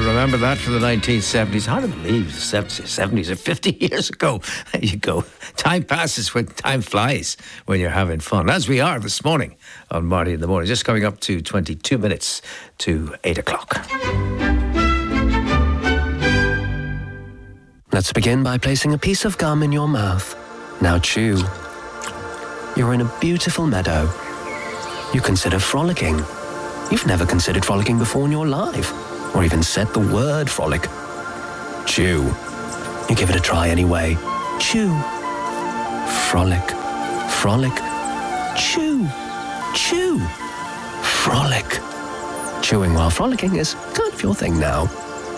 remember that from the 1970s. Hard to believe the 70s are 50 years ago. There you go. Time passes when time flies when you're having fun, as we are this morning on Marty in the Morning. Just coming up to 22 minutes to 8 o'clock. Let's begin by placing a piece of gum in your mouth. Now chew. You're in a beautiful meadow. You consider frolicking. You've never considered frolicking before in your life, or even said the word frolic. Chew. You give it a try anyway. Chew. Frolic. Frolic. Chew. Chew. Frolic. Chewing while frolicking is kind of your thing now.